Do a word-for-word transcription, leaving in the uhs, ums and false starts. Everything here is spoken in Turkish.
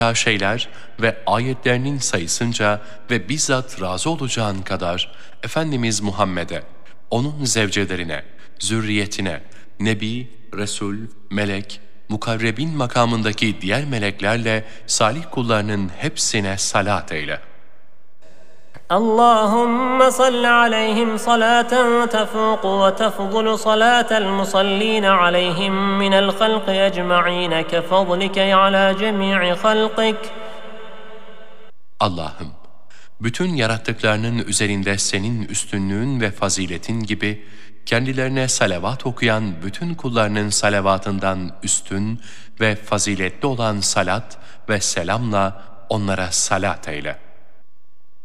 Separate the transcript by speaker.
Speaker 1: şeyler ve ayetlerinin sayısınca ve bizzat razı olacağın kadar Efendimiz Muhammed'e, onun zevcelerine, zürriyetine, Nebi, Resul, Melek, mukarrebin makamındaki diğer meleklerle salih kullarının hepsine salat eyle.
Speaker 2: اللهم صل عليهم صلاة تفوق وتفضل صلاة المصلين عليهم من الخلق أجمعين كفضلك على جميع خلقك.
Speaker 1: Allah'ım, bütün yarattıklarının üzerinde senin üstünlüğün ve faziletin gibi kendilerine salavat okuyan bütün kullarının salavatından üstün ve faziletli olan salat ve selamla onlara salat eyle.